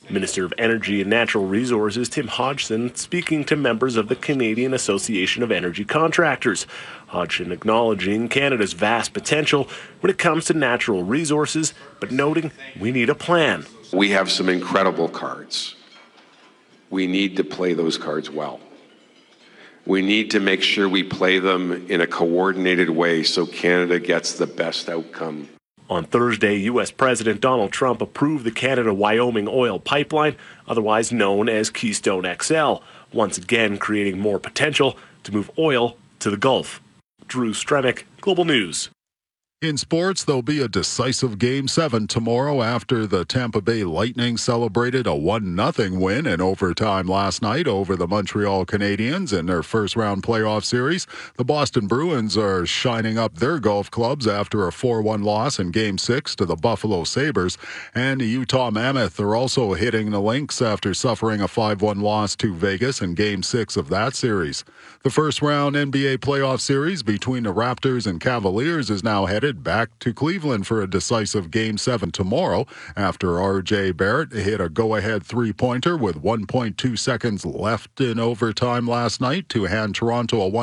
Minister of Energy and Natural Resources Tim Hodgson speaking to members of the Canadian Association of Energy Contractors. Hodgson acknowledging Canada's vast potential when it comes to natural resources, but noting we need a plan. We have some incredible cards. We need to play those cards well. We need to make sure we play them in a coordinated way so Canada gets the best outcome. On Thursday, U.S. President Donald Trump approved the Canada-Wyoming oil pipeline, otherwise known as Keystone XL, once again creating more potential to move oil to the Gulf. Drew Stremick, Global News. In sports, there'll be a decisive Game 7 tomorrow after the Tampa Bay Lightning celebrated a 1-0 win in overtime last night over the Montreal Canadiens in their first-round playoff series. The Boston Bruins are shining up their golf clubs after a 4-1 loss in Game 6 to the Buffalo Sabres. And the Utah Mammoth are also hitting the Lynx after suffering a 5-1 loss to Vegas in Game 6 of that series. The first-round NBA playoff series between the Raptors and Cavaliers is now headed back to Cleveland for a decisive Game 7 tomorrow after R.J. Barrett hit a go-ahead three-pointer with 1.2 seconds left in overtime last night to hand Toronto a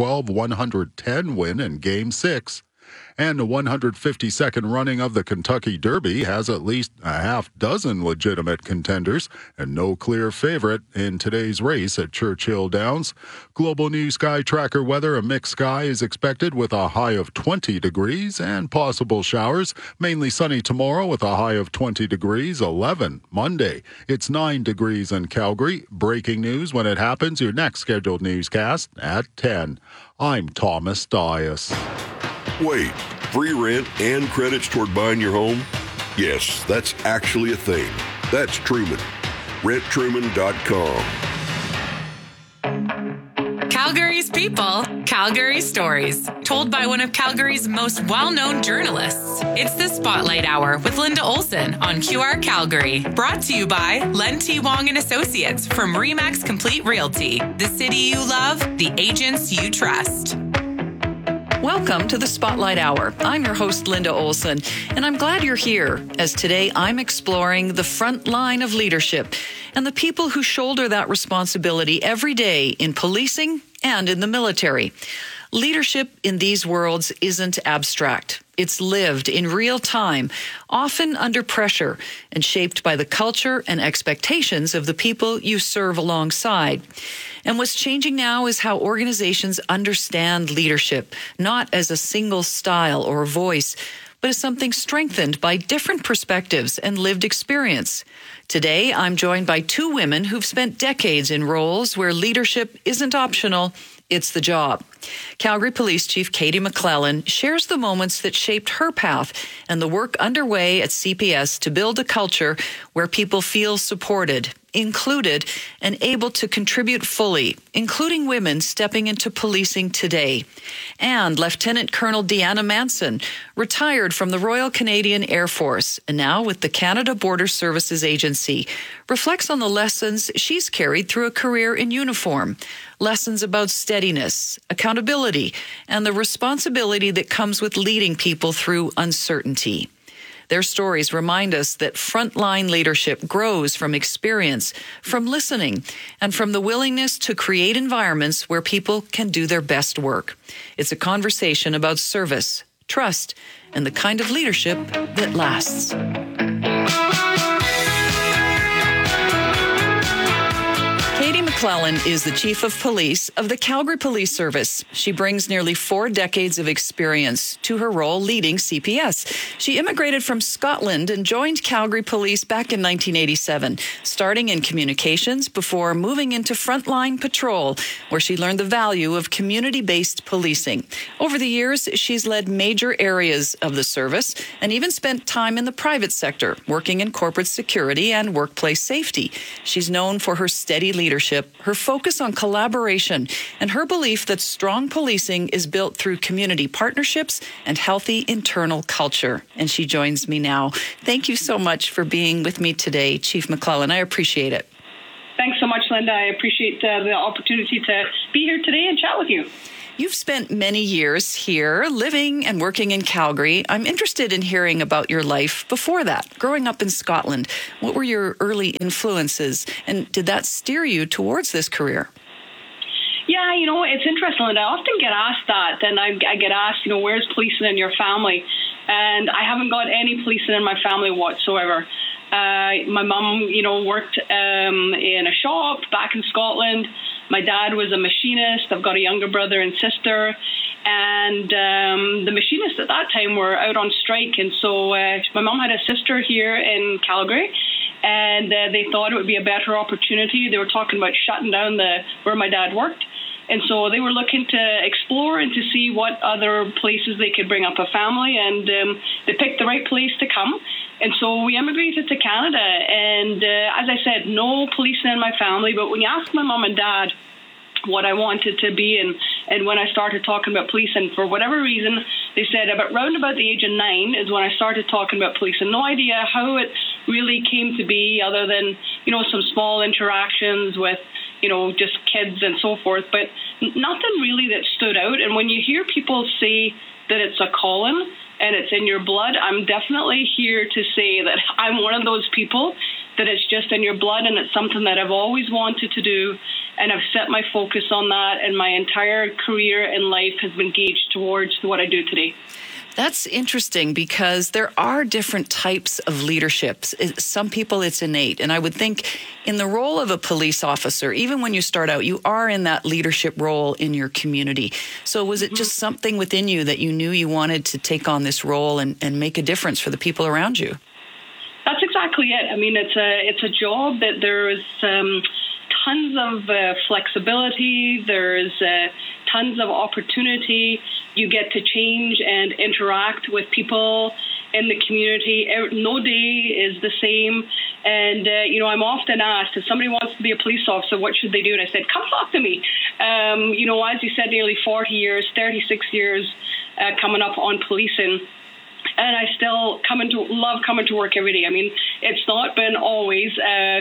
112-110 win in Game 6. And the 152nd running of the Kentucky Derby has at least a half dozen legitimate contenders and no clear favorite in today's race at Churchill Downs. Global News Sky Tracker weather: a mixed sky is expected with a high of 20 degrees and possible showers. Mainly sunny tomorrow with a high of 20 degrees. 11 Monday. It's 9 degrees in Calgary. Breaking news when it happens. Your next scheduled newscast at 10. I'm Thomas Dias. Wait, free rent and credits toward buying your home? Yes, that's actually a thing. That's Truman. RentTruman.com. Calgary's people, Calgary stories, told by one of Calgary's most well-known journalists. It's the Spotlight Hour with Linda Olson on QR Calgary. Brought to you by Len T. Wong and Associates from RE/MAX Complete Realty. The city you love, the agents you trust. Welcome to the Spotlight Hour. I'm your host, Linda Olson, and I'm glad you're here, as today I'm exploring the front line of leadership and the people who shoulder that responsibility every day in policing and in the military. Leadership in these worlds isn't abstract. It's lived in real time, often under pressure, and shaped by the culture and expectations of the people you serve alongside. And what's changing now is how organizations understand leadership, not as a single style or voice, but as something strengthened by different perspectives and lived experience. Today, I'm joined by two women who've spent decades in roles where leadership isn't optional, it's the job. Calgary Police Chief Katie McClellan shares the moments that shaped her path and the work underway at CPS to build a culture where people feel supported, included, and able to contribute fully, including women stepping into policing today. And Lieutenant Colonel Deanna Manson, retired from the Royal Canadian Air Force and now with the Canada Border Services Agency, reflects on the lessons she's carried through a career in uniform. Lessons about steadiness, accountability, and the responsibility that comes with leading people through uncertainty. Their stories remind us that frontline leadership grows from experience, from listening, and from the willingness to create environments where people can do their best work. It's a conversation about service, trust, and the kind of leadership that lasts. Katie McClellan is the Chief of Police of the Calgary Police Service. She brings nearly 4 decades of experience to her role leading CPS. She immigrated from Scotland and joined Calgary Police back in 1987, starting in communications before moving into frontline patrol, where she learned the value of community-based policing. Over the years, she's led major areas of the service and even spent time in the private sector, working in corporate security and workplace safety. She's known for her steady leadership, her focus on collaboration, and her belief that strong policing is built through community partnerships and healthy internal culture. And she joins me now. Thank you so much for being with me today, Chief McClellan. I appreciate it. Thanks so much, Linda. I appreciate the opportunity to be here today and chat with you. You've spent many years here living and working in Calgary. I'm interested in hearing about your life before that, growing up in Scotland. What were your early influences, and did that steer you towards this career? Yeah, it's interesting, Linda. I often get asked that, and I get asked, where's policing in your family? And I haven't got any policing in my family whatsoever. My mum, worked in a shop back in Scotland. My dad was a machinist. I've got a younger brother and sister. And the machinists at that time were out on strike. And so my mum had a sister here in Calgary. And they thought it would be a better opportunity. They were talking about shutting down where my dad worked. And so they were looking to explore and to see what other places they could bring up a family. And they picked the right place to come. And so we emigrated to Canada. And as I said, no policing in my family. But when you ask my mum and dad what I wanted to be, and when I started talking about policing, for whatever reason, they said round about the age of 9 is when I started talking about policing. No idea how it really came to be, other than, some small interactions with, just kids and so forth, but nothing really that stood out. And when you hear people say that it's a calling and it's in your blood, I'm definitely here to say that I'm one of those people that it's just in your blood, and it's something that I've always wanted to do, and I've set my focus on that, and my entire career in life has been gauged towards what I do today. That's interesting, because there are different types of leaderships. Some people, it's innate. And I would think in the role of a police officer, even when you start out, you are in that leadership role in your community. So was it just something within you that you knew you wanted to take on this role and make a difference for the people around you? That's exactly it. I mean, it's a job that there's tons of flexibility. There's tons of opportunity. You get to change and interact with people in the community. No day is the same. And, I'm often asked, if somebody wants to be a police officer, what should they do? And I said, come talk to me. As you said, nearly 40 years, 36 years coming up on policing. And I still love coming to work every day. I mean, it's not been always,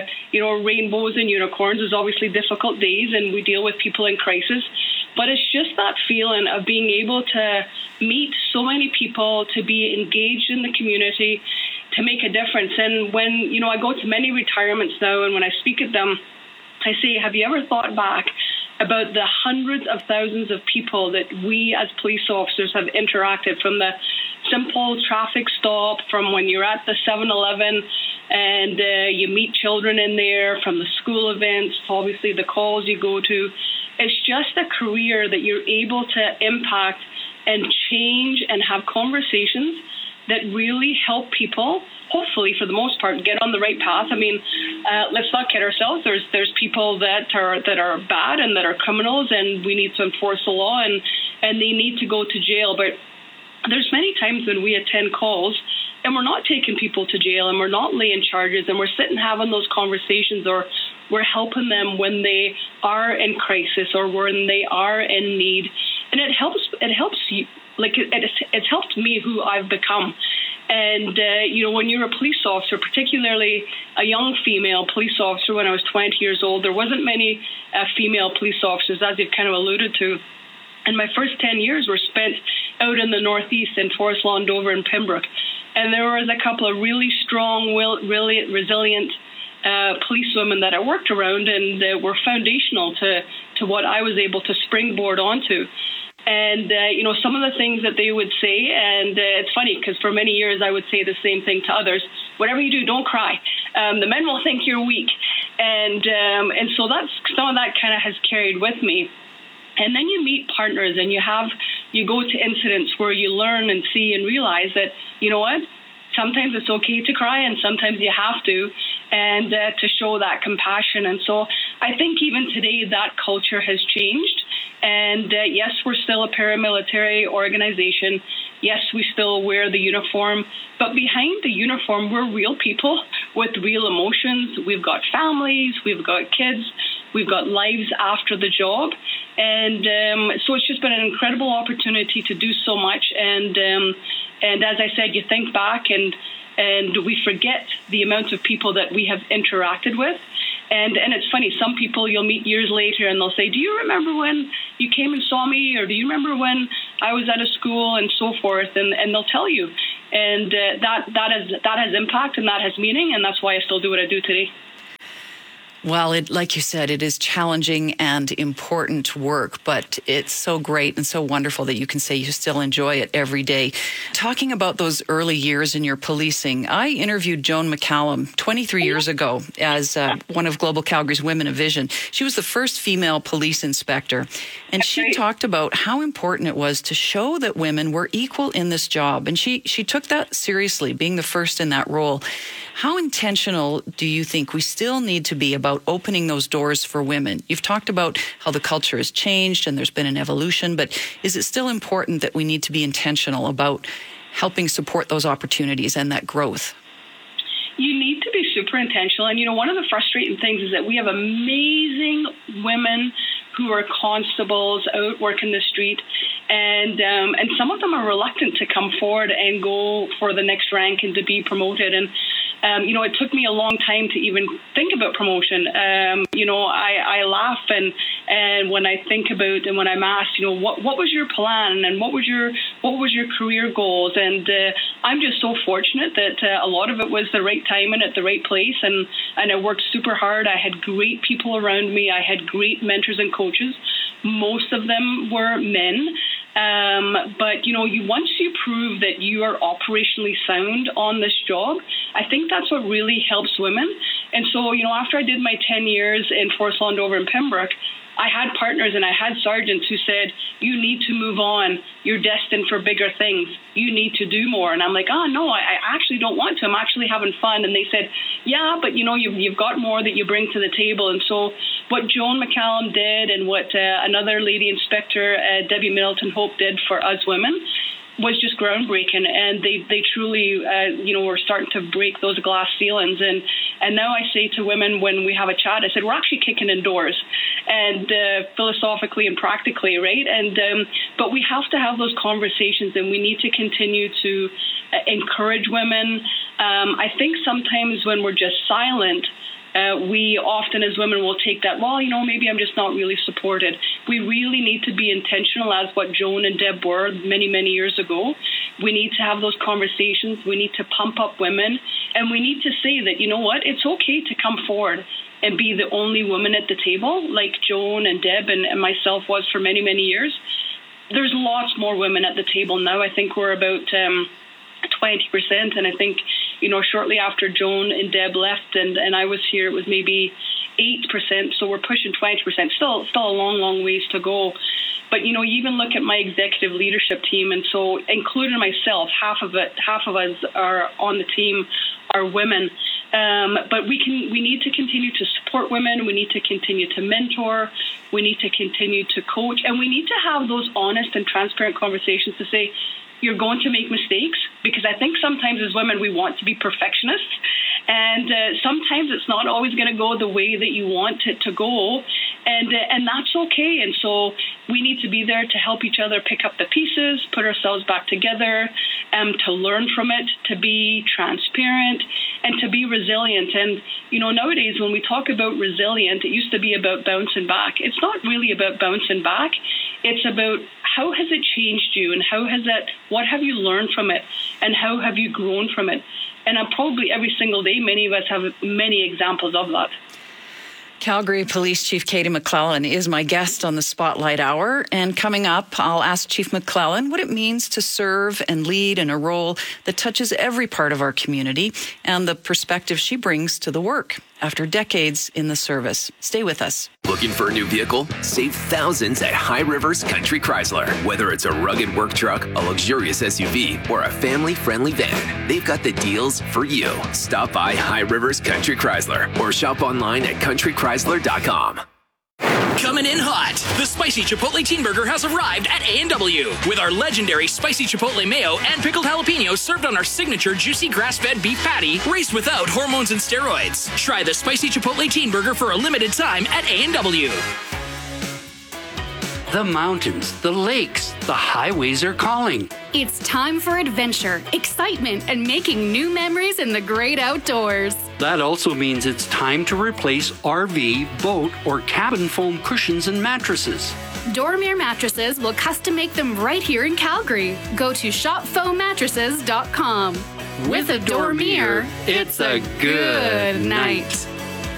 rainbows and unicorns. There's obviously difficult days, and we deal with people in crisis. But it's just that feeling of being able to meet so many people, to be engaged in the community, to make a difference. And when, I go to many retirements now, and when I speak at them, I say, have you ever thought back about the hundreds of thousands of people that we as police officers have interacted, from the simple traffic stop, from when you're at the 7-Eleven and you meet children in there, from the school events, obviously the calls you go to. It's just a career that you're able to impact and change and have conversations that really help people, hopefully for the most part, get on the right path. I mean, let's not kid ourselves. There's people that are bad and that are criminals, and we need to enforce the law, and they need to go to jail. But there's many times when we attend calls and we're not taking people to jail, and we're not laying charges, and we're sitting having those conversations, or we're helping them when they are in crisis or when they are in need. And it helps you. Like it's helped me who I've become. And, when you're a police officer, particularly a young female police officer, when I was 20 years old, there wasn't many female police officers, as you've kind of alluded to. And my first 10 years were spent out in the Northeast in Forest Lawn, Dover, and Pembroke. And there was a couple of really strong, really resilient policewomen that I worked around, and were foundational to what I was able to springboard onto. And, some of the things that they would say, and it's funny because for many years I would say the same thing to others. Whatever you do, don't cry. The men will think you're weak. And so that's some of that kind of has carried with me. And then you meet partners, and you go to incidents where you learn and see and realize that, you know what, sometimes it's okay to cry, and sometimes you have to, and to show that compassion. And so I think even today that culture has changed. And yes, we're still a paramilitary organization. Yes, we still wear the uniform. But behind the uniform, we're real people with real emotions. We've got families. We've got kids. We've got lives after the job. And so it's just been an incredible opportunity to do so much. And as I said, you think back and we forget the amount of people that we have interacted with. And it's funny, some people you'll meet years later and they'll say, do you remember when you came and saw me? Or do you remember when I was at a school and so forth? And they'll tell you. And that has impact and that has meaning. And that's why I still do what I do today. Well, like you said, it is challenging and important work, but it's so great and so wonderful that you can say you still enjoy it every day. Talking about those early years in your policing, I interviewed Joan McCallum 23 years ago as one of Global Calgary's Women of Vision. She was the first female police inspector, and she talked about how important it was to show that women were equal in this job, and she took that seriously, being the first in that role. How intentional do you think we still need to be about opening those doors for women? You've talked about how the culture has changed and there's been an evolution, but is it still important that we need to be intentional about helping support those opportunities and that growth? You need to be super intentional. And, one of the frustrating things is that we have amazing women who are constables out working the street. And some of them are reluctant to come forward and go for the next rank and to be promoted. And, it took me a long time to even think about promotion. I laugh and when I think about and when I'm asked, what was your plan and what was your career goals? And I'm just so fortunate that a lot of it was the right time and at the right place. And I worked super hard. I had great people around me. I had great mentors and coaches. Most of them were men. But once you prove that you are operationally sound on this job, I think that's what really helps women. And so, after I did my 10 years in Forest Lawn Dover and Pembroke, I had partners and I had sergeants who said, you need to move on. You're destined for bigger things. You need to do more. And I'm like, no, I actually don't want to. I'm actually having fun. And they said, yeah, but you've got more that you bring to the table. And so what Joan McCallum did and what another lady inspector, Debbie Middleton Hope, did for us women was just groundbreaking, and they truly, were starting to break those glass ceilings. And now I say to women when we have a chat, I said, we're actually kicking in doors, and philosophically and practically, right? And but we have to have those conversations, and we need to continue to encourage women. I think sometimes when we're just silent, we often as women will take that, maybe I'm just not really supported. We really need to be intentional as what Joan and Deb were many, many years ago. We need to have those conversations. We need to pump up women. And we need to say that, it's okay to come forward and be the only woman at the table, like Joan and Deb and myself was for many, many years. There's lots more women at the table now. I think we're about 20%. And I think, shortly after Joan and Deb left and I was here, it was maybe 8%. So we're pushing 20%. Still a long, long ways to go. But, you even look at my executive leadership team. And so including myself, half of us are on the team are women. But we need to continue to support women. We need to continue to mentor. We need to continue to coach. And we need to have those honest and transparent conversations to say, you're going to make mistakes, because I think sometimes as women we want to be perfectionists, and sometimes it's not always going to go the way that you want it to go, and that's okay. And so we need to be there to help each other pick up the pieces, put ourselves back together, to learn from it, to be transparent, and to be resilient. And nowadays when we talk about resilient, it used to be about bouncing back. It's not really about bouncing back. It's about how has it changed you, and what have you learned from it, and how have you grown from it? And probably every single day, many of us have many examples of that. Calgary Police Chief Katie McClellan is my guest on the Spotlight Hour. And coming up, I'll ask Chief McClellan what it means to serve and lead in a role that touches every part of our community and the perspective she brings to the work after decades in the service. Stay with us. Looking for a new vehicle? Save thousands at High Rivers Country Chrysler. Whether it's a rugged work truck, a luxurious SUV, or a family-friendly van, they've got the deals for you. Stop by High Rivers Country Chrysler or shop online at countrychrysler.com. Coming in hot, the Spicy Chipotle Teen Burger has arrived at A&W with our legendary Spicy Chipotle Mayo and pickled jalapenos served on our signature juicy grass-fed beef patty raised without hormones and steroids. Try the Spicy Chipotle Teen Burger for a limited time at A&W. The mountains, the lakes, the highways are calling. It's time for adventure, excitement, and making new memories in the great outdoors. That also means it's time to replace RV, boat, or cabin foam cushions and mattresses. Dormier Mattresses will custom make them right here in Calgary. Go to shopfoammattresses.com. With a Dormier, it's a good night.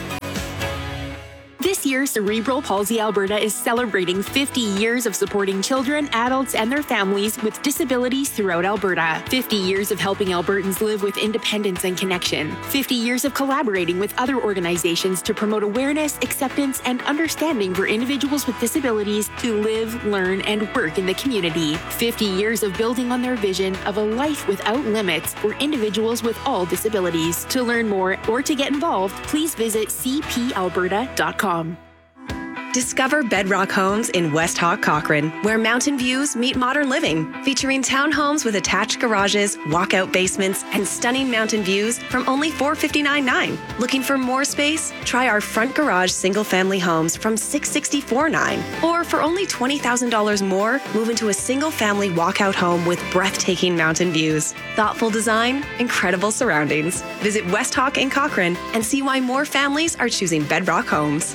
This year, Cerebral Palsy Alberta is celebrating 50 years of supporting children, adults, and their families with disabilities throughout Alberta. 50 years of helping Albertans live with independence and connection. 50 years of collaborating with other organizations to promote awareness, acceptance, and understanding for individuals with disabilities to live, learn, and work in the community. 50 years of building on their vision of a life without limits for individuals with all disabilities. To learn more or to get involved, please visit cpalberta.com. Discover Bedrock Homes in West Hawk, Cochrane, where mountain views meet modern living, featuring townhomes with attached garages, walkout basements, and stunning mountain views from only $459,900. Looking for more space? Try our front garage single-family homes from $664,900. Or for only $20,000 more, move into a single-family walkout home with breathtaking mountain views. Thoughtful design, incredible surroundings. Visit West Hawk in Cochrane and see why more families are choosing Bedrock Homes.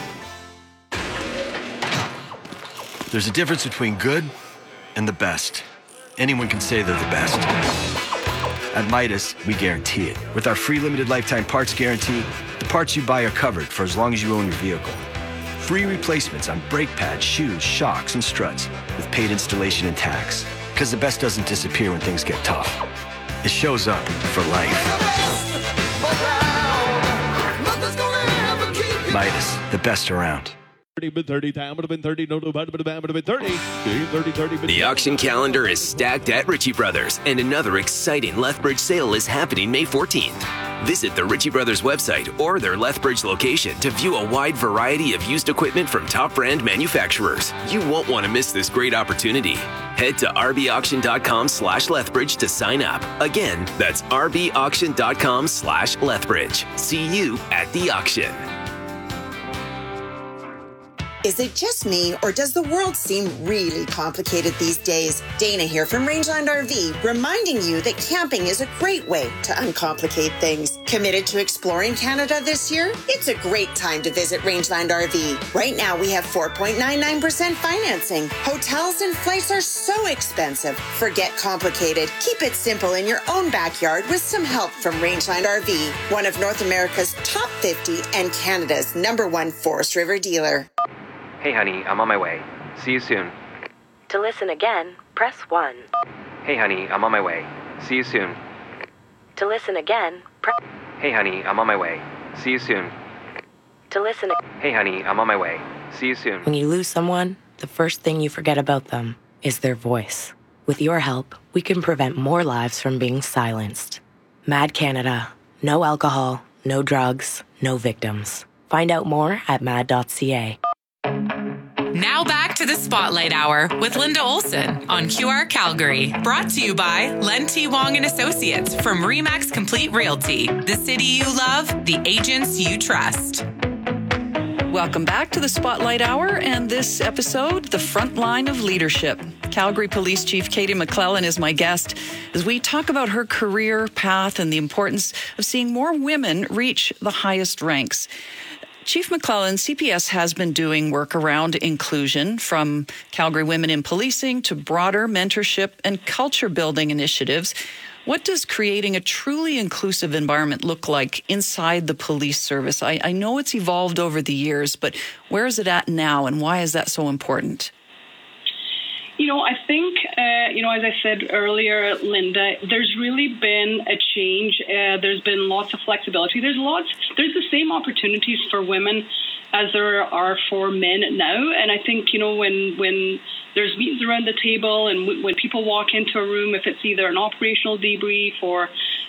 There's a difference between good and the best. Anyone can say they're the best. At Midas, we guarantee it. With our free limited lifetime parts guarantee, the parts you buy are covered for as long as you own your vehicle. Free replacements on brake pads, shoes, shocks, and struts with paid installation and tax. Because the best doesn't disappear when things get tough. It shows up for life. Midas, the best around. The auction calendar is stacked at Ritchie Brothers, and another exciting Lethbridge sale is happening May 14th. Visit the Ritchie Brothers website or their Lethbridge location to view a wide variety of used equipment from top brand manufacturers. You won't want to miss this great opportunity. Head to rbauction.com/Lethbridge to sign up. Again, that's rbauction.com/Lethbridge. See you at the auction. Is it just me, or does the world seem really complicated these days? Dana here from Rangeland RV, reminding you that camping is a great way to uncomplicate things. Committed to exploring Canada this year? It's a great time to visit Rangeland RV. Right now, we have 4.99% financing. Hotels and flights are so expensive. Forget complicated. Keep it simple in your own backyard with some help from Rangeland RV, one of North America's top 50 and Canada's #1 Forest River dealer. Hey honey, I'm on my way. See you soon. To listen again, press 1. Hey honey, I'm on my way. See you soon. To listen again, Hey honey, I'm on my way. See you soon. To listen Hey honey, I'm on my way. See you soon. When you lose someone, the first thing you forget about them is their voice. With your help, we can prevent more lives from being silenced. MAD Canada. No alcohol, no drugs, no victims. Find out more at mad.ca. Now back to the Spotlight Hour with Linda Olson on QR Calgary. Brought to you by Len T. Wong and Associates from RE/MAX Complete Realty. The city you love, the agents you trust. Welcome back to the Spotlight Hour, and this episode, The Front Line of Leadership. Calgary Police Chief Katie McClellan is my guest as we talk about her career path and the importance of seeing more women reach the highest ranks. Chief McClellan, CPS has been doing work around inclusion, from Calgary Women in Policing to broader mentorship and culture building initiatives. What does creating a truly inclusive environment look like inside the police service? I know it's evolved over the years, but where is it at now, and why is that so important? I think, as I said earlier, Linda, there's really been a change. There's been lots of flexibility. There's the same opportunities for women as there are for men now. And I think, when there's meetings around the table and when people walk into a room, if it's either an operational debrief or,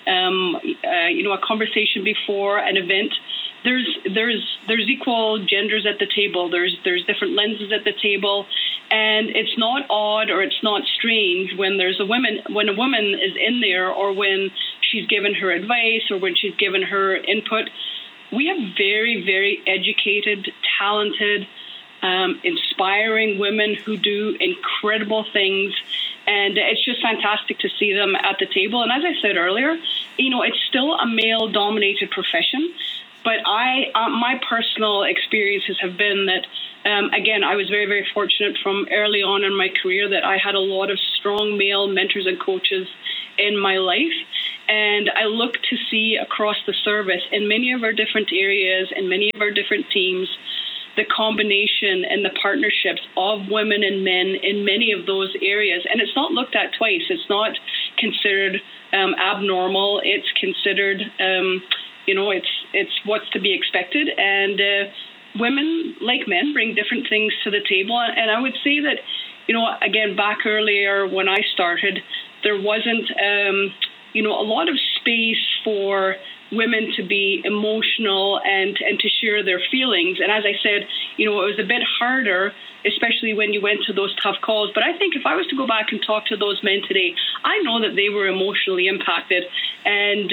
a conversation before an event, there's equal genders at the table. There's different lenses at the table, and it's not odd or it's not strange when when a woman is in there, or when she's given her advice or when she's given her input. We have very, very educated, talented inspiring women who do incredible things. And it's just fantastic to see them at the table. And as I said earlier, it's still a male-dominated profession. But my personal experiences have been that, again, I was very, very fortunate from early on in my career that I had a lot of strong male mentors and coaches in my life. And I look to see across the service in many of our different areas and many of our different teams, the combination and the partnerships of women and men in many of those areas. And it's not looked at twice. It's not considered abnormal. It's considered, it's what's to be expected. And women, like men, bring different things to the table. And I would say that, again, back earlier when I started, there wasn't, a lot of space for women to be emotional and to share their feelings. And as I said, it was a bit harder, especially when you went to those tough calls. But I think if I was to go back and talk to those men today, I know that they were emotionally impacted. And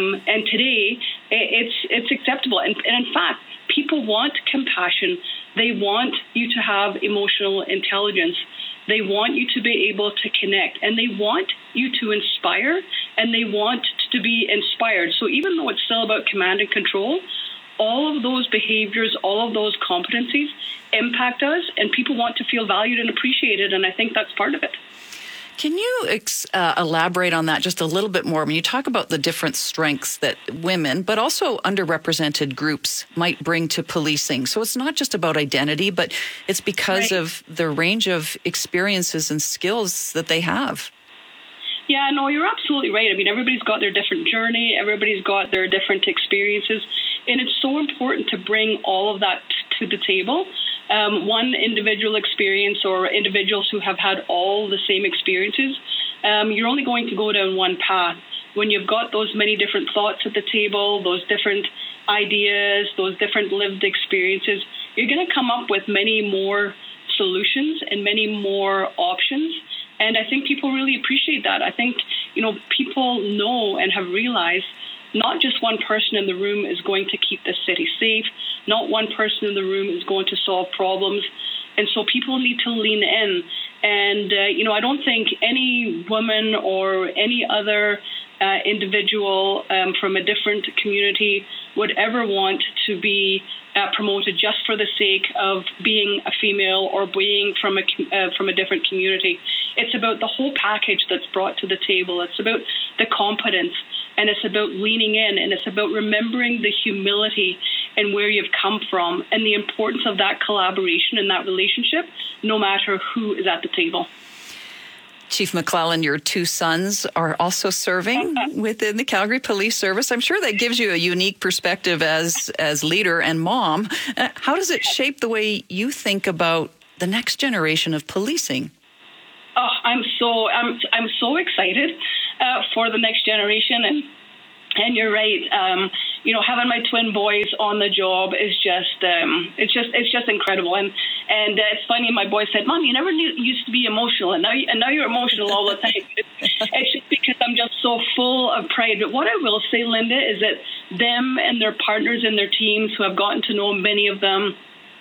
today, it's acceptable. And in fact, people want compassion. They want you to have emotional intelligence. They want you to be able to connect, and they want you to inspire, and they want to be inspired. So even though it's still about command and control, all of those behaviors, all of those competencies impact us, and people want to feel valued and appreciated, and I think that's part of it. Can you elaborate on that just a little bit more? When you talk about the different strengths that women, but also underrepresented groups might bring to policing. So it's not just about identity, but it's because of the range of experiences and skills that they have. Yeah, no, you're absolutely right. I mean, everybody's got their different journey. Everybody's got their different experiences. And it's so important to bring all of that to the table. One individual experience or individuals who have had all the same experiences, you're only going to go down one path. When you've got those many different thoughts at the table, those different ideas, those different lived experiences, you're going to come up with many more solutions and many more options. And I think people really appreciate that. I think, people know and have realized not just one person in the room is going to keep the city safe. Not one person in the room is going to solve problems. And so people need to lean in. And, I don't think any woman or any other individual from a different community would ever want to be promoted just for the sake of being a female or being from a different community. It's about the whole package that's brought to the table. It's about the competence, and it's about leaning in, and it's about remembering the humility and where you've come from and the importance of that collaboration and that relationship, no matter who is at the table. Chief McClellan, your two sons are also serving within the Calgary Police Service. I'm sure that gives you a unique perspective as leader and mom. How does it shape the way you think about the next generation of policing? Oh, I'm so excited for the next generation, and you're right. Having my twin boys on the job is it's just incredible. And it's funny. My boy said, "Mom, you never used to be emotional, and now you're emotional all the time." It's just because I'm just so full of pride. But what I will say, Linda, is that them and their partners and their teams, who I've gotten to know many of them,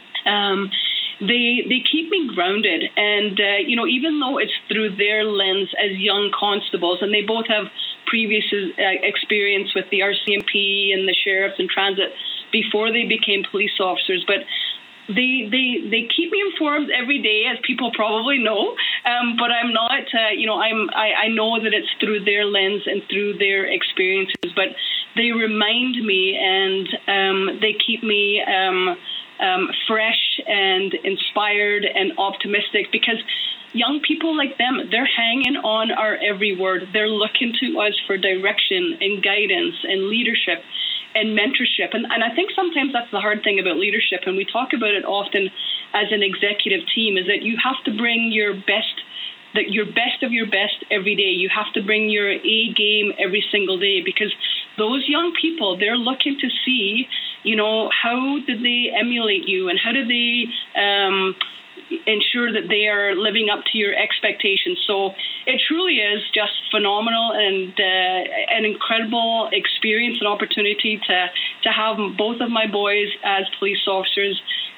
they keep me grounded. And even though it's through their lens as young constables, and they both have previous experience with the RCMP and the sheriffs and transit before they became police officers, but they keep me informed every day, as people probably know. But I'm not, I know that it's through their lens and through their experiences. But they remind me, and they keep me fresh and inspired and optimistic, because young people like them, they're hanging on our every word. They're looking to us for direction and guidance and leadership and mentorship. And I think sometimes that's the hard thing about leadership, and we talk about it often as an executive team, is that you have to bring your best of your best every day. You have to bring your A game every single day, because those young people, they're looking to see, how did they emulate you, and how did they ensure that they are living up to your expectations. So it truly is just phenomenal, and an incredible experience and opportunity to have both of my boys as police officers,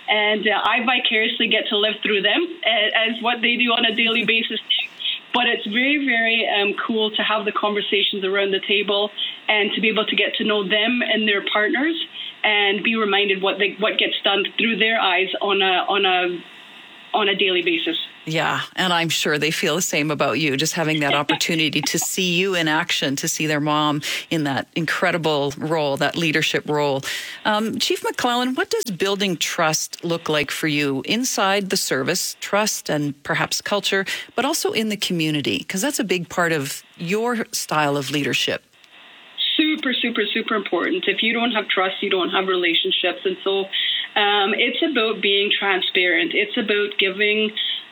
And I vicariously get to live through them as what they do on a daily basis. But it's very, very cool to have the conversations around the table and to be able to get to know them and their partners and be reminded what gets done through their eyes on a daily basis. Yeah, and I'm sure they feel the same about you, just having that opportunity to see you in action, to see their mom in that incredible role, that leadership role. Chief McClellan, what does building trust look like for you inside the service, trust and perhaps culture, but also in the community? Because that's a big part of your style of leadership. Super, super, super important. If you don't have trust, you don't have relationships. And so it's about being transparent. It's about giving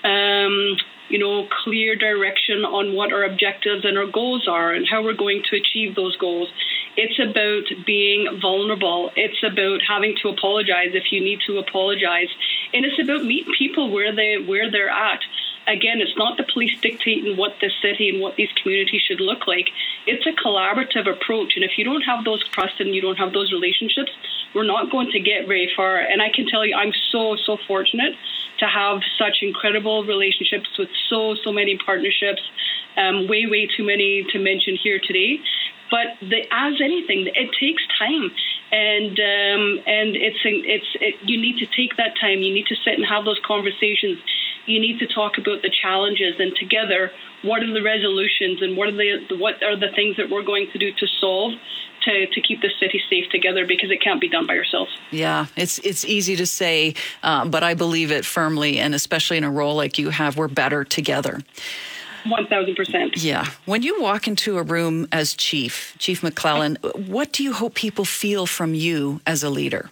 clear direction on what our objectives and our goals are and how we're going to achieve those goals. It's about being vulnerable. It's about having to apologize if you need to apologize. And it's about meeting people where they're at. Again, it's not the police dictating what this city and what these communities should look like. It's a collaborative approach. And if you don't have those trust and you don't have those relationships, we're not going to get very far. And I can tell you, I'm so, so fortunate to have such incredible relationships with so many partnerships, way too many to mention here today. But as anything, it takes time, and you need to take that time. You need to sit and have those conversations. You need to talk about the challenges, and together, what are the resolutions, and what are the things that we're going to do to solve to keep the city safe together, because it can't be done by yourselves. Yeah, it's easy to say, but I believe it firmly, and especially in a role like you have, we're better together. 1,000%. Yeah. When you walk into a room as Chief McClellan, what do you hope people feel from you as a leader?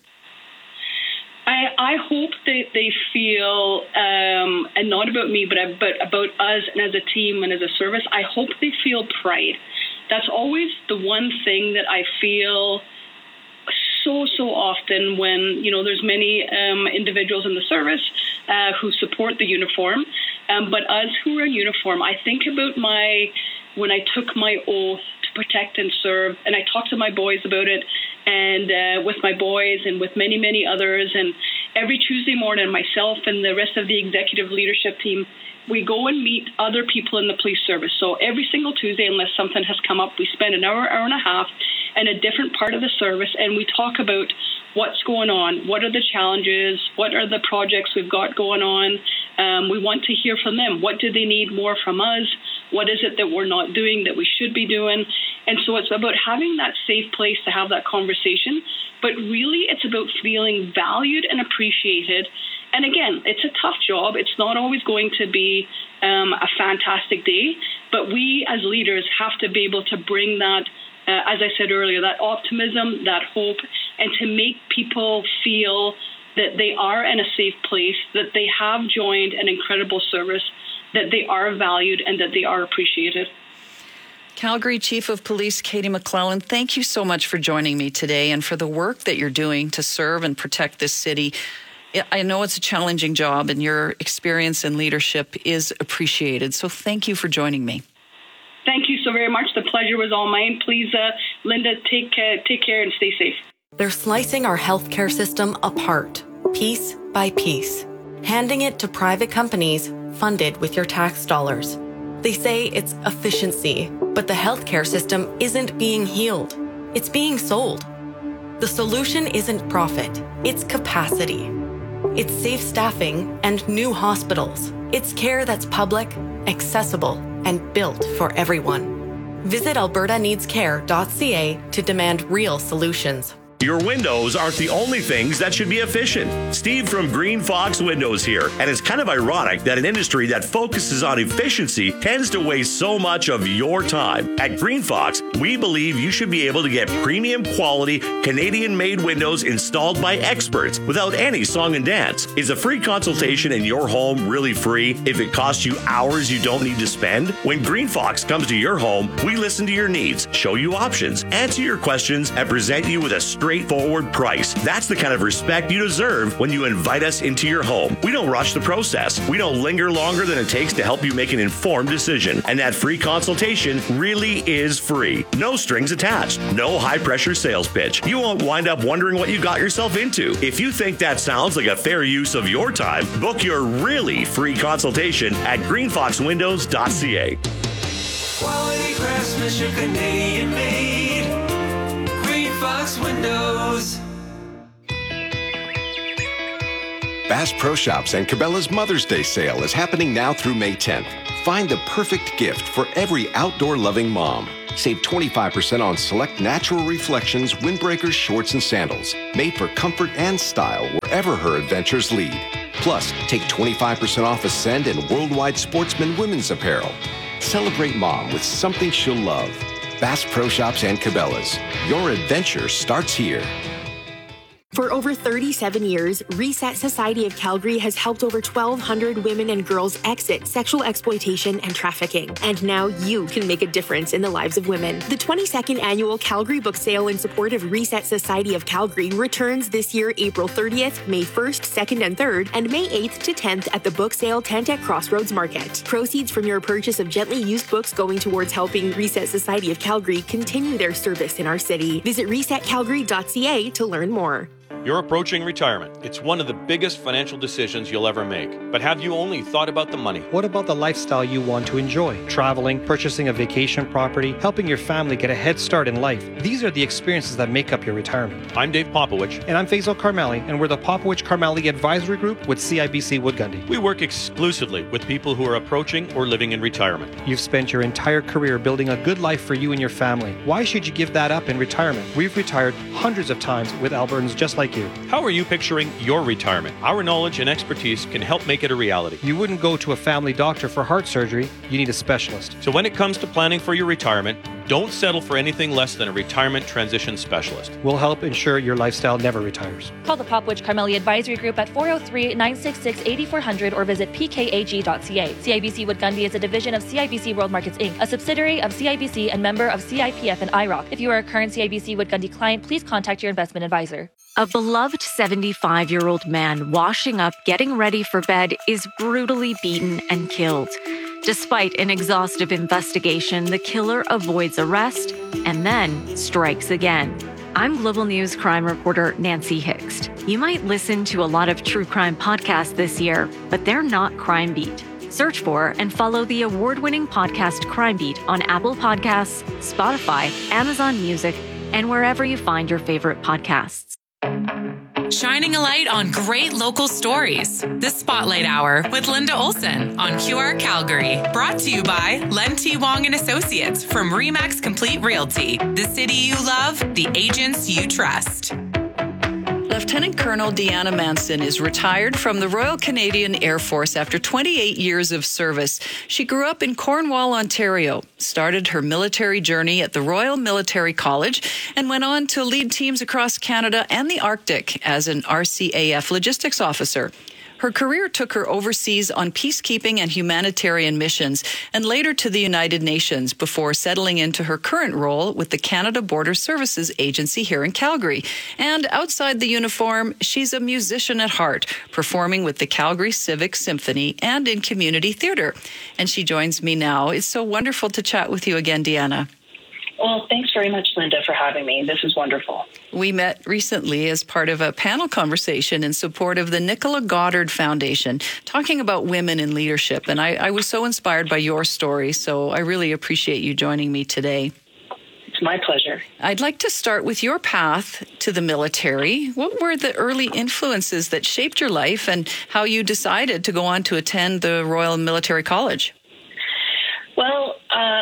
I hope that they feel, and not about me, but about us and as a team and as a service, I hope they feel pride. That's always the one thing that I feel so often when, there's many individuals in the service who support the uniform. But us who are in uniform, I think about when I took my oath to protect and serve, and I talked to my boys about it, and with my boys and with many, many others. And every Tuesday morning, myself and the rest of the executive leadership team, we go and meet other people in the police service. So every single Tuesday, unless something has come up, we spend an hour and a half in a different part of the service, and we talk about what's going on, what are the challenges, what are the projects we've got going on. We want to hear from them. What do they need more from us? What is it that we're not doing that we should be doing? And so it's about having that safe place to have that conversation. But really, it's about feeling valued and appreciated. And again, it's a tough job. It's not always going to be a fantastic day. But we as leaders have to be able to bring that, as I said earlier, that optimism, that hope, and to make people feel that they are in a safe place, that they have joined an incredible service, that they are valued, and that they are appreciated. Calgary Chief of Police Katie McClellan, thank you so much for joining me today and for the work that you're doing to serve and protect this city. I know it's a challenging job, and your experience and leadership is appreciated. So thank you for joining me. Thank you so very much. The pleasure was all mine. Please, Linda, take care and stay safe. They're slicing our healthcare system apart, piece by piece, handing it to private companies funded with your tax dollars. They say it's efficiency, but the healthcare system isn't being healed. It's being sold. The solution isn't profit, it's capacity. It's safe staffing and new hospitals. It's care that's public, accessible, and built for everyone. Visit albertaneedscare.ca to demand real solutions. Your windows aren't the only things that should be efficient. Steve from Green Fox Windows here, and it's kind of ironic that an industry that focuses on efficiency tends to waste so much of your time. At Green Fox, we believe you should be able to get premium quality Canadian-made windows installed by experts without any song and dance. Is a free consultation in your home really free if it costs you hours you don't need to spend? When Green Fox comes to your home, we listen to your needs, show you options, answer your questions, and present you with a straightforward price. That's the kind of respect you deserve when you invite us into your home. We don't rush the process. We don't linger longer than it takes to help you make an informed decision. And that free consultation really is free. No strings attached. No high-pressure sales pitch. You won't wind up wondering what you got yourself into. If you think that sounds like a fair use of your time, book your really free consultation at greenfoxwindows.ca. Quality craftsmanship, Canadian made. Green Fox Windows. Bass Pro Shops and Cabela's Mother's Day sale is happening now through May 10th. Find the perfect gift for every outdoor-loving mom. Save 25% on select Natural Reflections windbreakers, shorts, and sandals, made for comfort and style wherever her adventures lead. Plus, take 25% off Ascend and Worldwide Sportsman women's apparel. Celebrate mom with something she'll love. Bass Pro Shops and Cabela's. Your adventure starts here. For over 37 years, Reset Society of Calgary has helped over 1,200 women and girls exit sexual exploitation and trafficking. And now you can make a difference in the lives of women. The 22nd annual Calgary Book Sale in support of Reset Society of Calgary returns this year, April 30th, May 1st, 2nd, and 3rd, and May 8th to 10th at the Book Sale tent at Crossroads Market. Proceeds from your purchase of gently used books going towards helping Reset Society of Calgary continue their service in our city. Visit resetcalgary.ca to learn more. You're approaching retirement. It's one of the biggest financial decisions you'll ever make. But have you only thought about the money? What about the lifestyle you want to enjoy? Traveling, purchasing a vacation property, helping your family get a head start in life. These are the experiences that make up your retirement. I'm Dave Popowich. And I'm Faisal Karmali, and we're the Popowich Karmali Advisory Group with CIBC Wood Gundy. We work exclusively with people who are approaching or living in retirement. You've spent your entire career building a good life for you and your family. Why should you give that up in retirement? We've retired hundreds of times with Albertans just like you. How are you picturing your retirement? Our knowledge and expertise can help make it a reality. You wouldn't go to a family doctor for heart surgery. You need a specialist. So when it comes to planning for your retirement, don't settle for anything less than a retirement transition specialist. We'll help ensure your lifestyle never retires. Call the Popowich Karmali Advisory Group at 403-966-8400 or visit pkag.ca. CIBC Wood Gundy is a division of CIBC World Markets Inc., a subsidiary of CIBC and member of CIPF and IROC. If you are a current CIBC Wood Gundy client, please contact your investment advisor. A beloved 75-year-old man washing up, getting ready for bed, is brutally beaten and killed. Despite an exhaustive investigation, the killer avoids arrest and then strikes again. I'm Global News crime reporter Nancy Hixt. You might listen to a lot of true crime podcasts this year, but they're not Crime Beat. Search for and follow the award-winning podcast Crime Beat on Apple Podcasts, Spotify, Amazon Music, and wherever you find your favorite podcasts. Shining a light on great local stories. The Spotlight Hour with Linda Olson on QR Calgary. Brought to you by Len T. Wong and Associates from Remax Complete Realty. The city you love, the agents you trust. Lieutenant Colonel Deanna Manson is retired from the Royal Canadian Air Force after 28 years of service. She grew up in Cornwall, Ontario, started her military journey at the Royal Military College, and went on to lead teams across Canada and the Arctic as an RCAF logistics officer. Her career took her overseas on peacekeeping and humanitarian missions, and later to the United Nations before settling into her current role with the Canada Border Services Agency here in Calgary. And outside the uniform, she's a musician at heart, performing with the Calgary Civic Symphony and in community theater. And she joins me now. It's so wonderful to chat with you again, Deanna. Well, thanks very much, Linda, for having me. This is wonderful. We met recently as part of a panel conversation in support of the Nicola Goddard Foundation, talking about women in leadership. And I was so inspired by your story, so I really appreciate you joining me today. It's my pleasure. I'd like to start with your path to the military. What were the early influences that shaped your life and how you decided to go on to attend the Royal Military College? Well,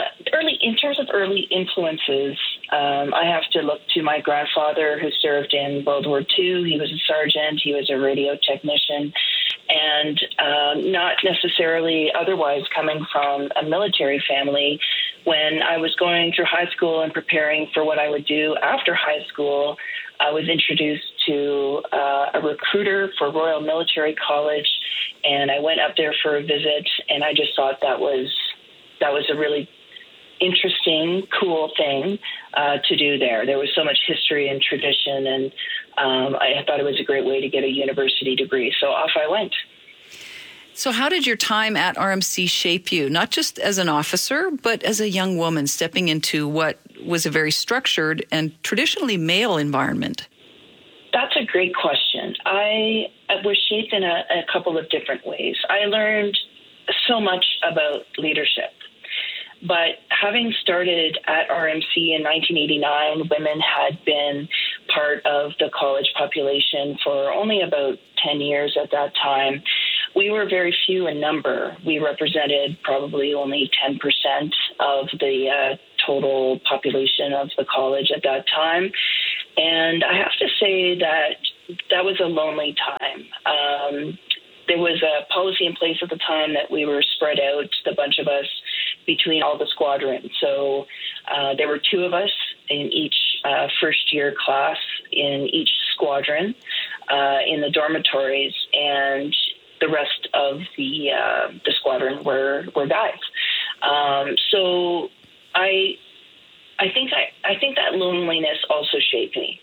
in terms of early influences, I have to look to my grandfather who served in World War II. He was a sergeant. He was a radio technician. And not necessarily otherwise coming from a military family. When I was going through high school and preparing for what I would do after high school, I was introduced to a recruiter for Royal Military College, and I went up there for a visit, and I just thought that was a really interesting, cool thing to do there. There was so much history and tradition, and I thought it was a great way to get a university degree. So off I went. So how did your time at RMC shape you, not just as an officer, but as a young woman stepping into what was a very structured and traditionally male environment? That's a great question. I was shaped in a couple of different ways. I learned so much about leadership. But having started at RMC in 1989, women had been part of the college population for only about 10 years at that time. We were very few in number. We represented probably only 10% of the total population of the college at that time. And I have to say that was a lonely time. There was a policy in place at the time that we were spread out, the bunch of us, between all the squadrons. So there were 2 of us in each first-year class in each squadron in the dormitories, and the rest of the squadron were guys. So I think that loneliness also shaped me.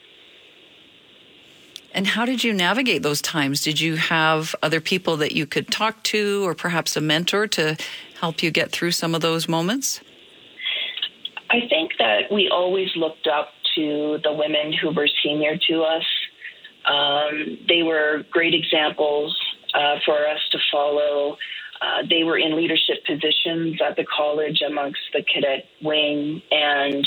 And how did you navigate those times? Did you have other people that you could talk to, or perhaps a mentor to help you get through some of those moments? I think that we always looked up to the women who were senior to us. They were great examples for us to follow. They were in leadership positions at the college amongst the cadet wing, and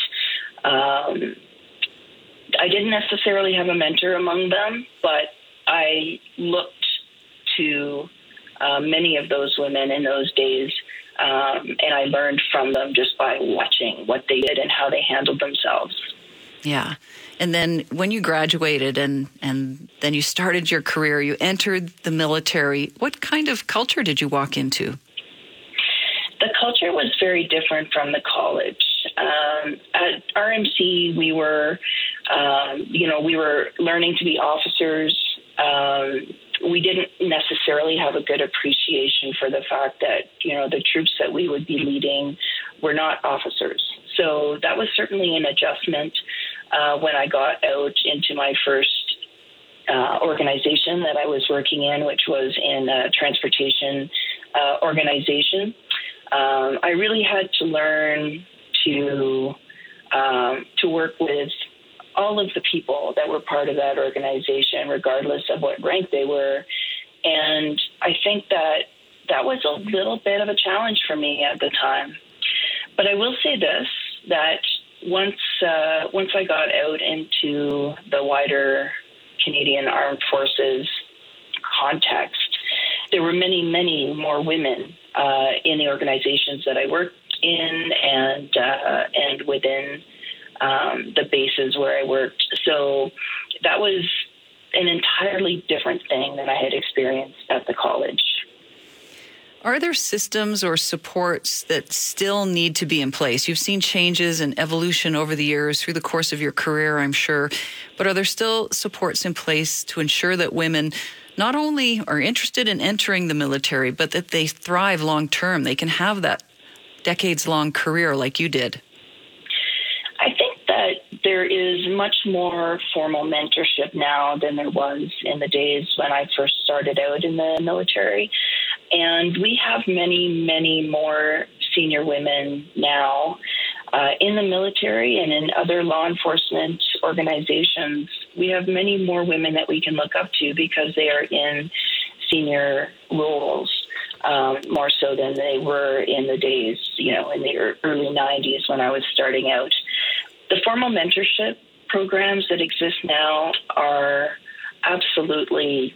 I didn't necessarily have a mentor among them, but I looked to many of those women in those days, and I learned from them just by watching what they did and how they handled themselves. Yeah. And then when you graduated and then you started your career, you entered the military, what kind of culture did you walk into? The culture was very different from the college. At RMC, we were learning to be officers. We didn't necessarily have a good appreciation for the fact that, the troops that we would be leading were not officers. So that was certainly an adjustment when I got out into my first organization that I was working in, which was in a transportation organization. I really had to learn to work with all of the people that were part of that organization, regardless of what rank they were. And I think that was a little bit of a challenge for me at the time. But I will say this, that once I got out into the wider Canadian Armed Forces context, there were many, many more women in the organizations that I worked in and within the bases where I worked. So that was an entirely different thing than I had experienced at the college. Are there systems or supports that still need to be in place? You've seen changes and evolution over the years through the course of your career, I'm sure. But are there still supports in place to ensure that women not only are interested in entering the military, but that they thrive long term? They can have that decades-long career like you did. I think that there is much more formal mentorship now than there was in the days when I first started out in the military. And we have many, many more senior women now in the military and in other law enforcement organizations. We have many more women that we can look up to because they are in senior roles, more so than they were in the days, in the early 90s when I was starting out. The formal mentorship programs that exist now are absolutely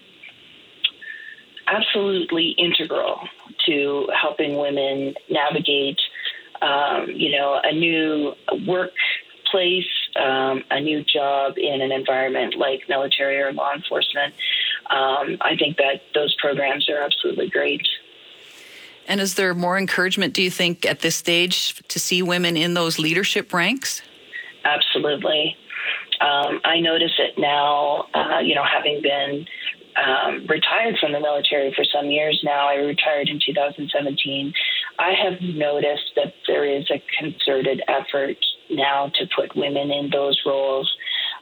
integral to helping women navigate, a new workplace, a new job in an environment like military or law enforcement. I think that those programs are absolutely great. And is there more encouragement, do you think, at this stage to see women in those leadership ranks? Absolutely. I notice it now, having been retired from the military for some years now. I retired in 2017. I have noticed that there is a concerted effort now to put women in those roles.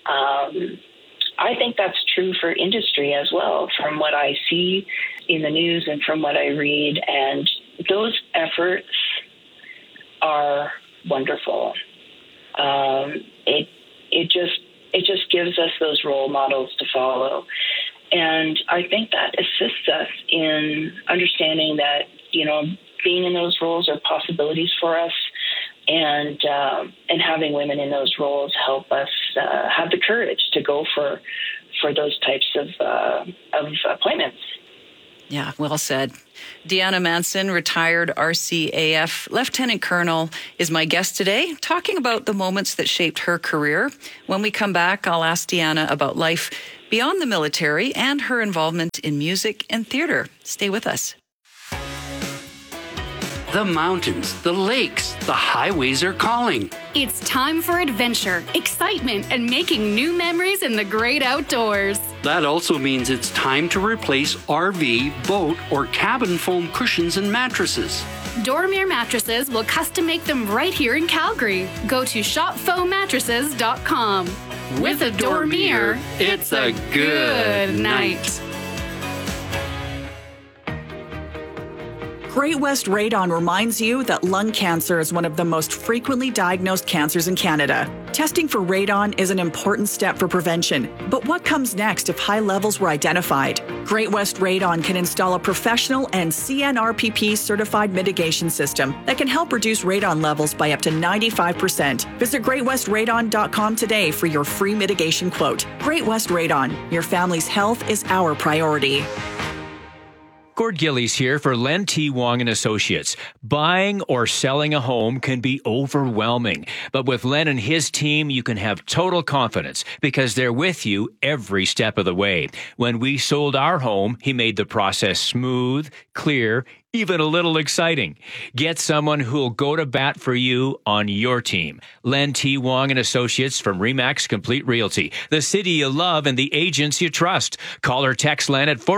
I think that's true for industry as well, from what I see in the news and from what I read. And those efforts are wonderful. It just gives us those role models to follow. And I think that assists us in understanding that, being in those roles are possibilities for us. And having women in those roles help us have the courage to go for those types of appointments. Yeah, well said. Deanna Manson, retired RCAF Lieutenant Colonel, is my guest today, talking about the moments that shaped her career. When we come back, I'll ask Deanna about life beyond the military and her involvement in music and theater. Stay with us. The mountains, the lakes, the highways are calling. It's time for adventure, excitement, and making new memories in the great outdoors. That also means it's time to replace RV, boat, or cabin foam cushions and mattresses. Dormier Mattresses will custom make them right here in Calgary. Go to shopfoamattresses.com. With a Dormier, it's a good night. Great West Radon reminds you that lung cancer is one of the most frequently diagnosed cancers in Canada. Testing for radon is an important step for prevention, but what comes next if high levels were identified? Great West Radon can install a professional and CNRPP certified mitigation system that can help reduce radon levels by up to 95%. Visit greatwestradon.com today for your free mitigation quote. Great West Radon, your family's health is our priority. Gord Gillies here for Len T. Wong and Associates. Buying or selling a home can be overwhelming, but with Len and his team, you can have total confidence because they're with you every step of the way. When we sold our home, he made the process smooth, clear, even a little exciting. Get someone who'll go to bat for you on your team. Len T. Wong and Associates from RE/MAX Complete Realty. The city you love and the agents you trust. Call or text Len at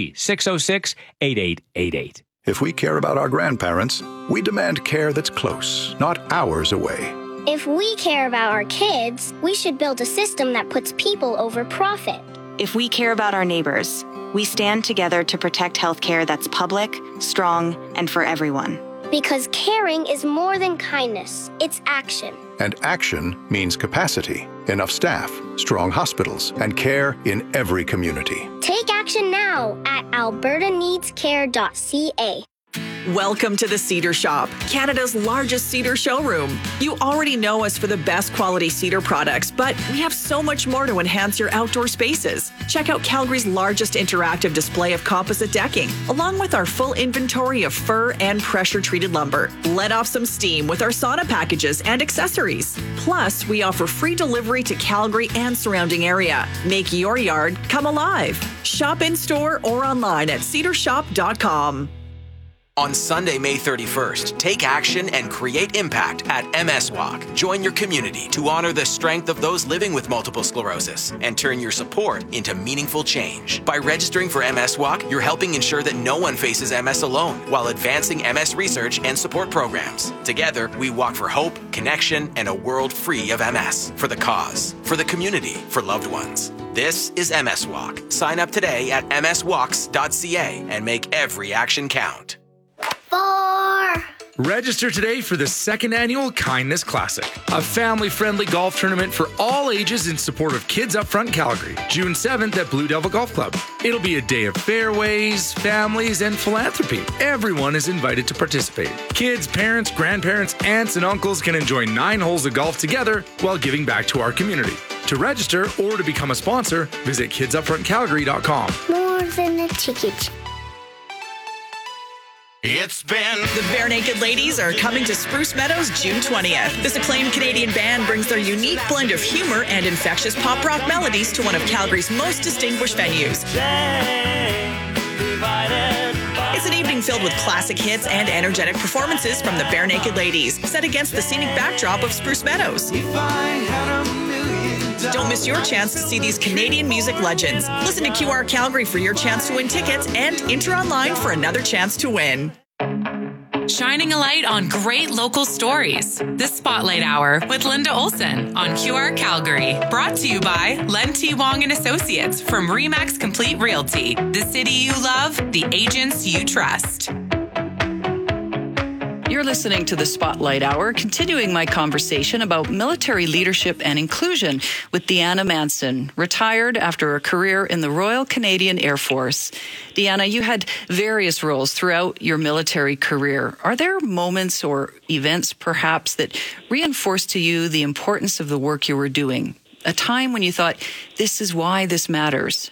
403-606-8888. If we care about our grandparents, we demand care that's close, not hours away. If we care about our kids, we should build a system that puts people over profit. If we care about our neighbors, we stand together to protect healthcare that's public, strong, and for everyone. Because caring is more than kindness, it's action. And action means capacity, enough staff, strong hospitals, and care in every community. Take action now at albertaneedscare.ca. Welcome to the Cedar Shop, Canada's largest cedar showroom. You already know us for the best quality cedar products, but we have so much more to enhance your outdoor spaces. Check out Calgary's largest interactive display of composite decking, along with our full inventory of fir and pressure-treated lumber. Let off some steam with our sauna packages and accessories. Plus, we offer free delivery to Calgary and surrounding area. Make your yard come alive. Shop in-store or online at cedarshop.com. On Sunday, May 31st, take action and create impact at MS Walk. Join your community to honor the strength of those living with multiple sclerosis and turn your support into meaningful change. By registering for MS Walk, you're helping ensure that no one faces MS alone while advancing MS research and support programs. Together, we walk for hope, connection, and a world free of MS. For the cause, for the community, for loved ones. This is MS Walk. Sign up today at mswalks.ca and make every action count. 4. Register today for the second annual Kindness Classic, a family-friendly golf tournament for all ages in support of Kids Upfront Calgary, June 7th at Blue Devil Golf Club. It'll be a day of fairways, families, and philanthropy. Everyone is invited to participate. Kids, parents, grandparents, aunts, and uncles can enjoy 9 holes of golf together while giving back to our community. To register or to become a sponsor, visit kidsupfrontcalgary.com. More than a ticket. It's been... The Bare Naked Ladies are coming to Spruce Meadows June 20th. This acclaimed Canadian band brings their unique blend of humor and infectious pop rock melodies to one of Calgary's most distinguished venues. It's an evening filled with classic hits and energetic performances from the Bare Naked Ladies, set against the scenic backdrop of Spruce Meadows. Don't miss your chance to see these Canadian music legends. Listen to QR Calgary for your chance to win tickets and enter online for another chance to win. shining a light on great local stories. The Spotlight Hour with Linda Olson on QR Calgary. Brought to you by Len T. Wong and Associates from RE/MAX Complete Realty. The city you love, the agents you trust. You're listening to the Spotlight Hour, continuing my conversation about military leadership and inclusion with Deanna Manson, retired after a career in the Royal Canadian Air Force. Deanna, you had various roles throughout your military career. Are there moments or events, perhaps, that reinforced to you the importance of the work you were doing? A time when you thought, this is why this matters?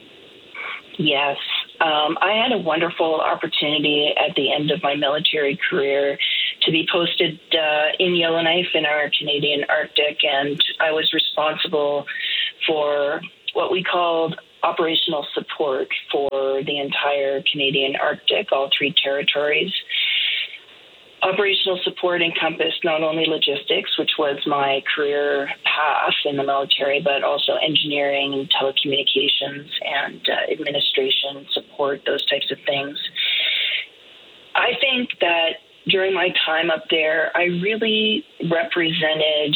Yes. I had a wonderful opportunity at the end of my military career to be posted in Yellowknife in our Canadian Arctic, and I was responsible for what we called operational support for the entire Canadian Arctic, all 3 territories. Operational support encompassed not only logistics, which was my career path in the military, but also engineering and telecommunications and administration support, those types of things. I think that during my time up there, I really represented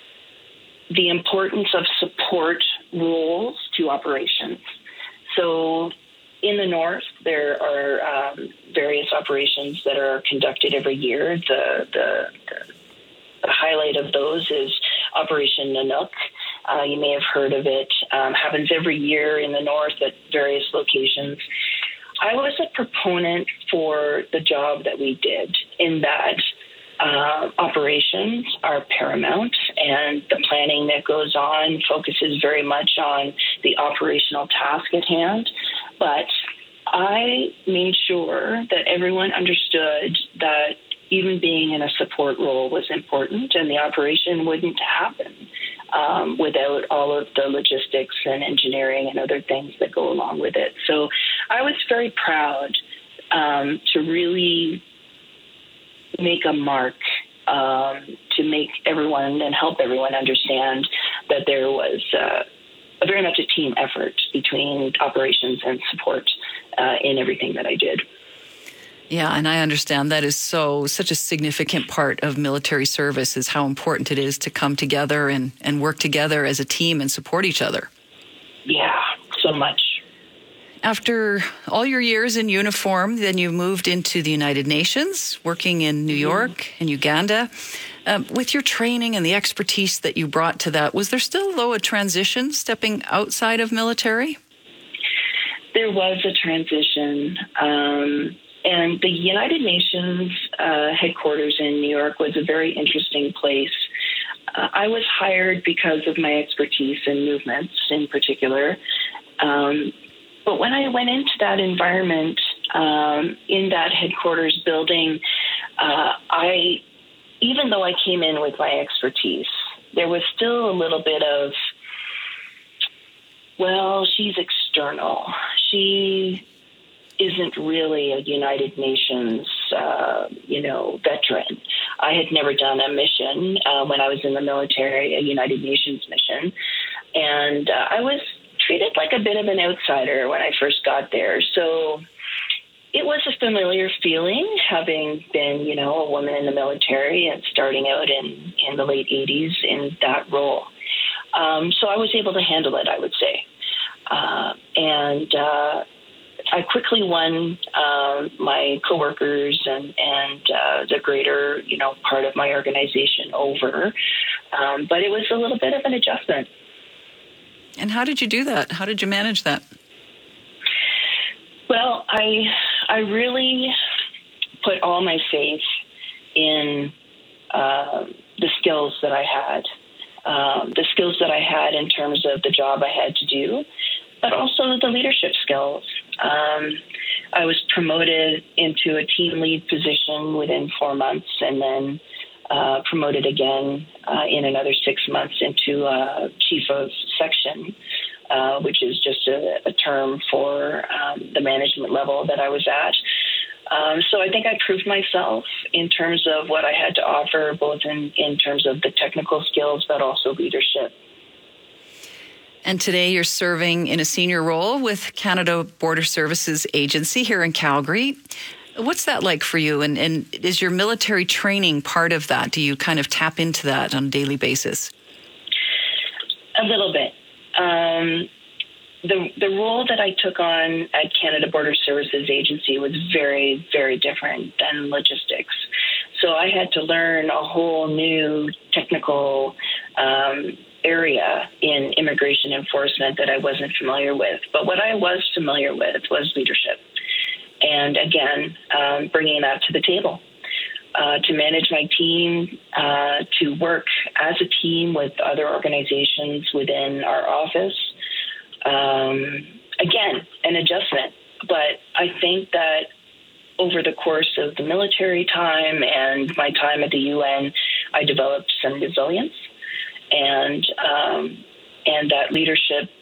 the importance of support roles to operations. So in the North, there are various operations that are conducted every year. The highlight of those is Operation Nanook. You may have heard of it. Happens every year in the North at various locations. I was a proponent for the job that we did in that operations are paramount, and the planning that goes on focuses very much on the operational task at hand. But I made sure that everyone understood that even being in a support role was important, and the operation wouldn't happen without all of the logistics and engineering and other things that go along with it. So I was very proud to really make a mark, to make everyone and help everyone understand that there was very much a team effort between operations and support in everything that I did. Yeah, and I understand that is such a significant part of military service, is how important it is to come together and work together as a team and support each other. Yeah, so much. After all your years in uniform, then you moved into the United Nations, working in New York and Uganda. With your training and the expertise that you brought to that, was there still, though, a transition stepping outside of military? There was a transition. And the United Nations headquarters in New York was a very interesting place. I was hired because of my expertise in movements in particular. But when I went into that environment, in that headquarters building, even though I came in with my expertise, there was still a little bit of, well, she's external. She isn't really a United Nations, veteran. I had never done a mission when I was in the military, a United Nations mission. And I was treated like a bit of an outsider when I first got there. So it was a familiar feeling, having been, a woman in the military and starting out in the late 80s in that role. So I was able to handle it, I would say. And I quickly won my coworkers and the greater, part of my organization over. But it was a little bit of an adjustment. And how did you do that? How did you manage that? Well, I really put all my faith in the skills that I had, in terms of the job I had to do, but also the leadership skills. I was promoted into a team lead position within 4 months, and then promoted again in another 6 months into chief of section, which is just a term for the management level that I was at. So I think I proved myself in terms of what I had to offer, both in terms of the technical skills, but also leadership. And today you're serving in a senior role with Canada Border Services Agency here in Calgary. What's that like for you? And is your military training part of that? Do you kind of tap into that on a daily basis? A little bit. The role that I took on at Canada Border Services Agency was very, very different than logistics. So I had to learn a whole new technical area in immigration enforcement that I wasn't familiar with. But what I was familiar with was leadership. And again, bringing that to the table. To manage my team, to work as a team with other organizations within our office. Again, an adjustment. But I think that over the course of the military time and my time at the UN, I developed some resilience and that leadership,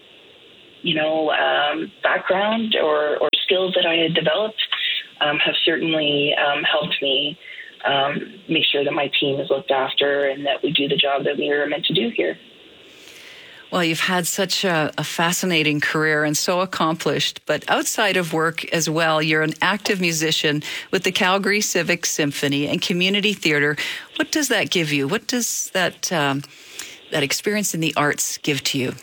background or skills that I had developed have certainly helped me make sure that my team is looked after and that we do the job that we are meant to do here. Well, you've had such a fascinating career and so accomplished, but outside of work as well, you're an active musician with the Calgary Civic Symphony and Community Theatre. What does that give you? What does that experience in the arts give to you?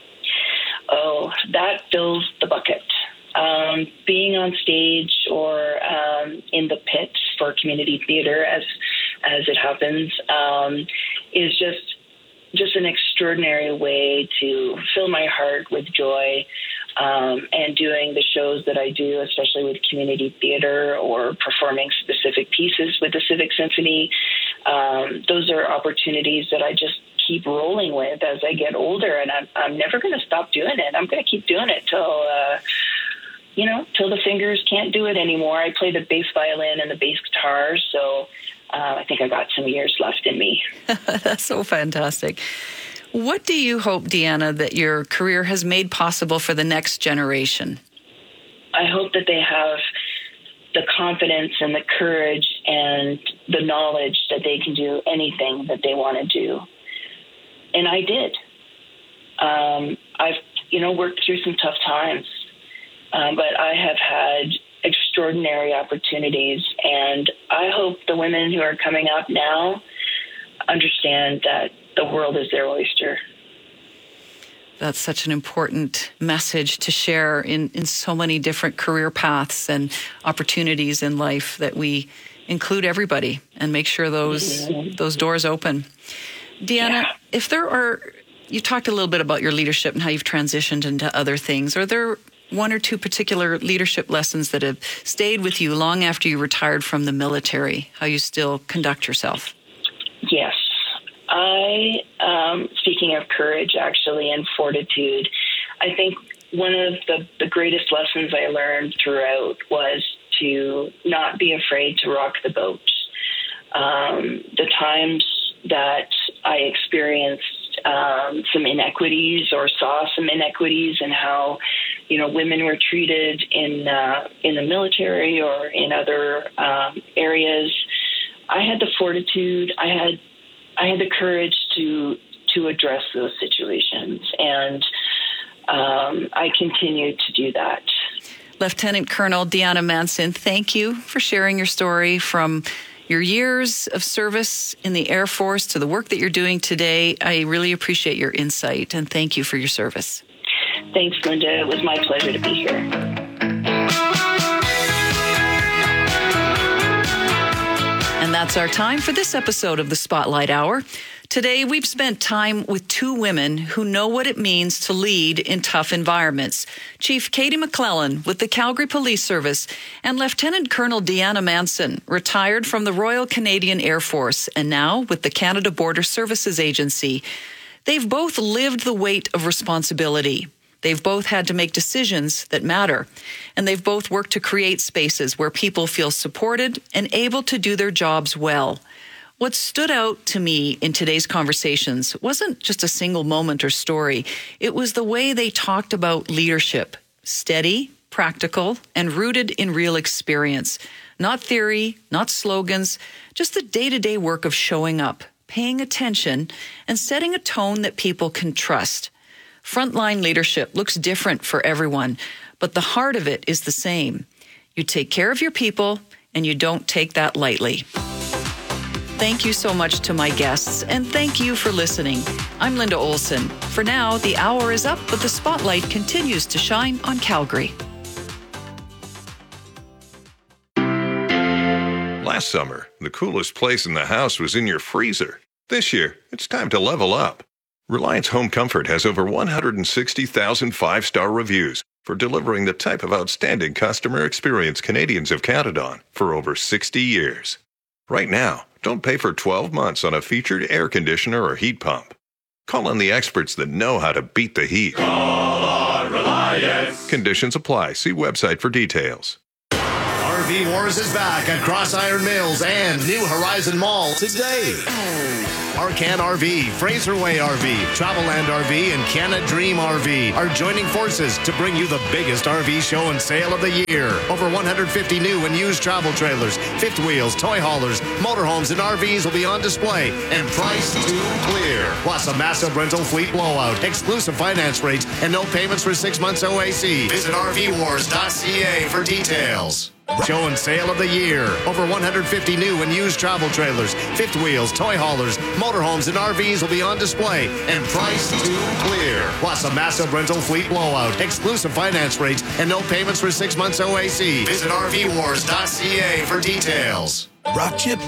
Oh, that fills the bucket. Being on stage or in the pit for community theatre, as it happens, is just an extraordinary way to fill my heart with joy. And doing the shows that I do, especially with community theatre or performing specific pieces with the Civic Symphony, those are opportunities that I just keep rolling with as I get older, and I'm never going to stop doing it. I'm going to keep doing it till the fingers can't do it anymore. I play the bass violin and the bass guitar, so I think I got some years left in me. That's so fantastic. What do you hope, Deanna, that your career has made possible for the next generation? I hope that they have the confidence and the courage and the knowledge that they can do anything that they want to do. And I did. I've, worked through some tough times, but I have had extraordinary opportunities. And I hope the women who are coming up now understand that the world is their oyster. That's such an important message to share in so many different career paths and opportunities in life, that we include everybody and make sure those doors open. Deanna, if there are, you talked a little bit about your leadership and how you've transitioned into other things. Are there one or two particular leadership lessons that have stayed with you long after you retired from the military, how you still conduct yourself? Yes. Speaking of courage, actually, and fortitude, I think one of the greatest lessons I learned throughout was to not be afraid to rock the boat. The times that I experienced some inequities or saw some inequities in how, women were treated in the military or in other areas, I had the fortitude. I had the courage to address those situations, and I continue to do that. Lieutenant Colonel Deanna Manson, thank you for sharing your story from your years of service in the Air Force to the work that you're doing today. I really appreciate your insight, and thank you for your service. Thanks, Linda. It was my pleasure to be here. And that's our time for this episode of the Spotlight Hour. Today, we've spent time with two women who know what it means to lead in tough environments. Chief Katie McClellan with the Calgary Police Service and Lieutenant Colonel Deanna Manson, retired from the Royal Canadian Air Force and now with the Canada Border Services Agency. They've both lived the weight of responsibility. They've both had to make decisions that matter, and they've both worked to create spaces where people feel supported and able to do their jobs well. What stood out to me in today's conversations wasn't just a single moment or story. It was the way they talked about leadership, steady, practical, and rooted in real experience. Not theory, not slogans, just the day-to-day work of showing up, paying attention, and setting a tone that people can trust. Frontline leadership looks different for everyone, but the heart of it is the same. You take care of your people, and you don't take that lightly. Thank you so much to my guests, and thank you for listening. I'm Linda Olson. For now, the hour is up, but the spotlight continues to shine on Calgary. Last summer, the coolest place in the house was in your freezer. This year, it's time to level up. Reliance Home Comfort has over 160,000 five-star reviews for delivering the type of outstanding customer experience Canadians have counted on for over 60 years. Right now, don't pay for 12 months on a featured air conditioner or heat pump. Call on the experts that know how to beat the heat. Call on Reliance. Conditions apply. See website for details. RV Wars is back at Cross Iron Mills and New Horizon Mall today. Arcan RV, Fraser Way RV, Travelland RV, and Canada Dream RV are joining forces to bring you the biggest RV show and sale of the year. Over 150 new and used travel trailers, fifth wheels, toy haulers, motorhomes, and RVs will be on display and priced to clear. Plus a massive rental fleet blowout, exclusive finance rates, and no payments for 6 months OAC. Visit RVWars.ca for details. Show and sale of the year. Over 150 new and used travel trailers, fifth wheels, toy haulers, motorhomes, and RVs will be on display and priced to clear. Plus a massive rental fleet blowout, exclusive finance rates, and no payments for 6 months OAC. Visit RVWars.ca for details. Rock Chip